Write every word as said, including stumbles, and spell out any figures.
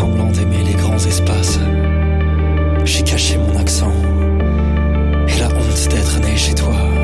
semblant d'aimer les grands espaces. J'ai caché mon accent et la honte d'être né chez toi.